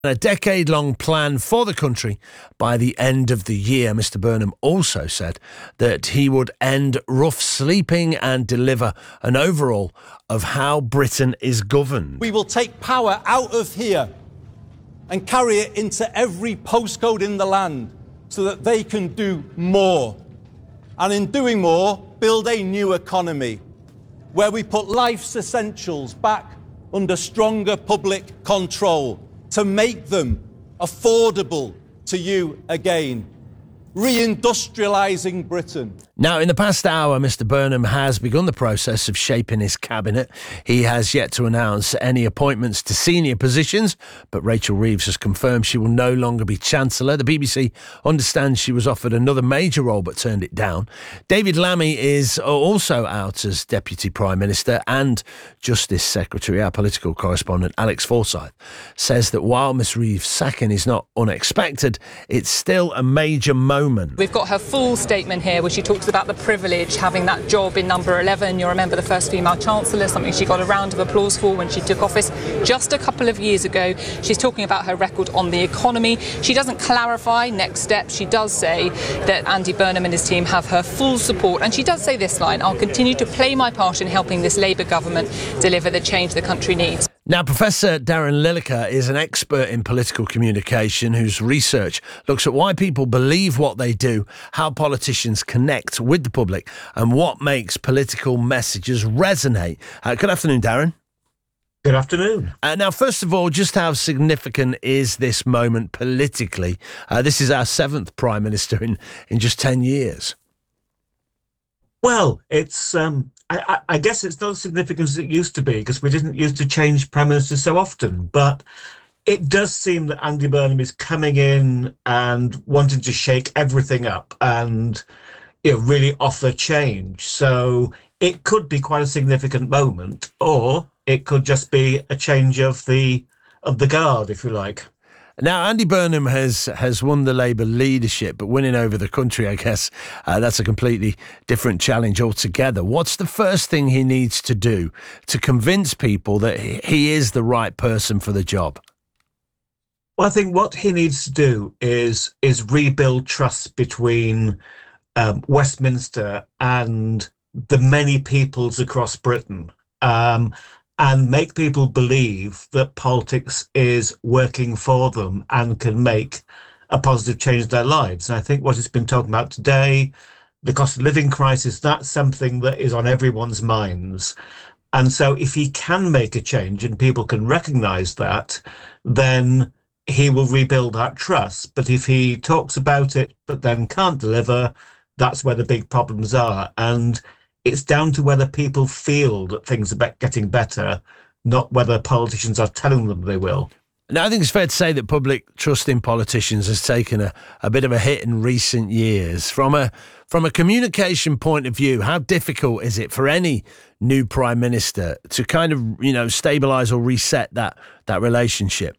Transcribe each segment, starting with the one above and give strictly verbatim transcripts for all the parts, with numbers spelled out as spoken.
A decade-long plan for the country by the end of the year. Mister Burnham also said that he would end rough sleeping and deliver an overhaul of how Britain is governed. We will take power out of here and carry it into every postcode in the land so that they can do more. And in doing more, build a new economy where we put life's essentials back under stronger public control, to make them affordable to you again. Reindustrialising Britain. Now, in the past hour, Mister Burnham has begun the process of shaping his cabinet. He has yet to announce any appointments to senior positions, but Rachel Reeves has confirmed she will no longer be Chancellor. The B B C understands she was offered another major role but turned it down. David Lammy is also out as Deputy Prime Minister and Justice Secretary. Our political correspondent Alex Forsyth says that while Miss Reeves' sacking is not unexpected, it's still a major moment. We've got her full statement here where she talks about the privilege having that job in number eleven. You'll remember the first female Chancellor, something she got a round of applause for when she took office just a couple of years ago. She's talking about her record on the economy. She doesn't clarify next steps. She does say that Andy Burnham and his team have her full support. And she does say this line: "I'll continue to play my part in helping this Labour government deliver the change the country needs." Now, Professor Darren Lilliker is an expert in political communication whose research looks at why people believe what they do, how politicians connect with the public, and what makes political messages resonate. Uh, good afternoon, Darren. Good afternoon. Uh, now, first of all, just how significant is this moment politically? Uh, this is our seventh Prime Minister in, in just ten years. Well, it's um, I, I guess it's not as significant as it used to be because we didn't used to change prime ministers so often. But it does seem that Andy Burnham is coming in and wanting to shake everything up and, you know, really offer change. So it could be quite a significant moment, or it could just be a change of the of the guard, if you like. Now, Andy Burnham has has won the Labour leadership, but winning over the country, I guess, uh, that's a completely different challenge altogether. What's the first thing he needs to do to convince people that he is the right person for the job? Well, I think what he needs to do is is rebuild trust between um, Westminster and the many peoples across Britain. Um, and make people believe that politics is working for them and can make a positive change in their lives. And I think what it's been talking about today, the cost of living crisis, that's something that is on everyone's minds. And so if he can make a change and people can recognise that, then he will rebuild that trust. But if he talks about it but then can't deliver, that's where the big problems are. And it's down to whether people feel that things are getting better, not whether politicians are telling them they will. Now, I think it's fair to say that public trust in politicians has taken a, a bit of a hit in recent years. From a from a communication point of view, how difficult is it for any new Prime Minister to kind of, you know, stabilise or reset that that relationship?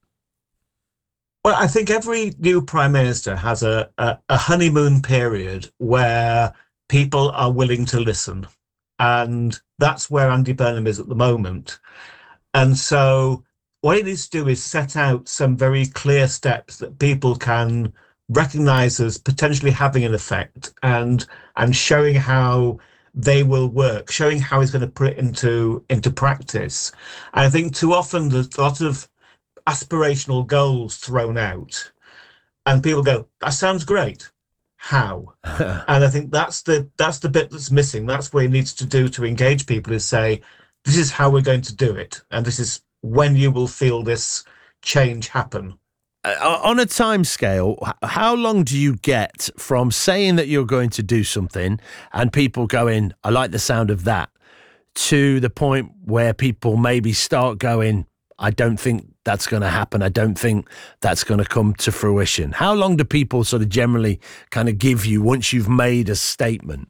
Well, I think every new Prime Minister has a, a, a honeymoon period where people are willing to listen. And that's where Andy Burnham is at the moment. And so what he needs to do is set out some very clear steps that people can recognise as potentially having an effect and and showing how they will work, showing how he's going to put it into, into practice. And I think too often there's a lot of aspirational goals thrown out and people go, that sounds great. How? And I think that's the that's the bit that's missing. That's what he needs to do to engage people, is say, this is how we're going to do it. And this is when you will feel this change happen. Uh, on a time scale, how long do you get from saying that you're going to do something and people going, I like the sound of that, to the point where people maybe start going, I don't think that's going to happen. I don't think that's going to come to fruition. How long do people sort of generally kind of give you once you've made a statement?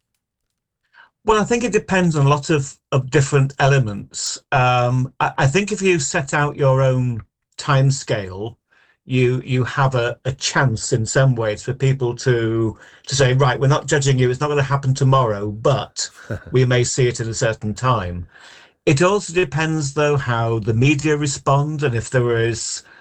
Well, I think it depends on a lot of, of different elements. Um, I, I think if you set out your own time scale, you you have a, a chance in some ways for people to to say, right, we're not judging you. It's not going to happen tomorrow, but we may see it at a certain time. It also depends, though, how the media respond and if there is